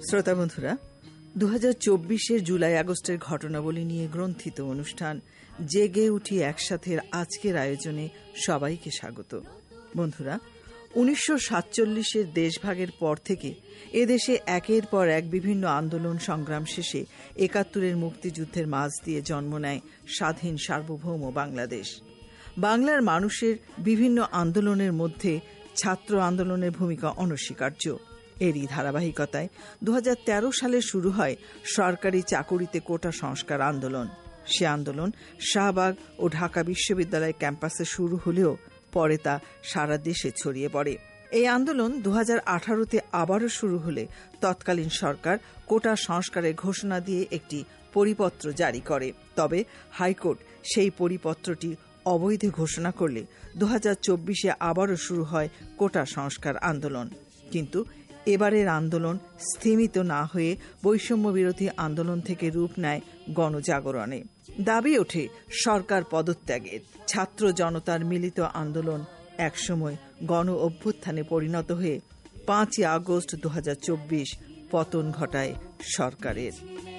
শ্রোতা বন্ধুরা, 2024-এর জুলাই আগস্টের ঘটনাবলী নিয়ে গ্রন্থিত অনুষ্ঠান জেগে উঠি একসাথে আজকের আয়োজনে সবাইকে স্বাগত। বন্ধুরা, 1947-এর দেশভাগের পর থেকে এদেশে একের পর এক বিভিন্ন আন্দোলন সংগ্রাম শেষে ৭১-এর মুক্তিযুদ্ধের মাঝ দিয়ে জন্ম নেয় স্বাধীন সার্বভৌম বাংলাদেশ। বাংলার মানুষের বিভিন্ন আন্দোলনের মধ্যে ছাত্র আন্দোলনের ভূমিকা অনস্বীকার্য। এরই ধারাবাহিকতায় 2013 সালে শুরু হয় সরকারি চাকুরিতে কোটা সংস্কার আন্দোলন। সে আন্দোলন শাহবাগ ও ঢাকা বিশ্ববিদ্যালয় ক্যাম্পাসে শুরু হলেও পরে তা সারা দেশে ছড়িয়ে পড়ে। এই আন্দোলন 2018-তে আবারও শুরু হলে তৎকালীন সরকার কোটা সংস্কারের ঘোষণা দিয়ে একটি পরিপত্র জারি করে। তবে হাইকোর্ট সেই পরিপত্রটি অবৈধ ঘোষণা করলে 2024-এ আবারও শুরু হয় কোটা সংস্কার আন্দোলন। কিন্তু এবারের আন্দোলন স্থিমিত না হয়ে বৈষম্য বিরোধী আন্দোলন থেকে রূপ নেয় গণজাগরণে। দাবি ওঠে সরকার পদত্যাগের। ছাত্র জনতার মিলিত আন্দোলন একসময় গণ অভ্যুত্থানে পরিণত হয়ে 5ই আগস্ট 2024 পতন ঘটায় সরকারের।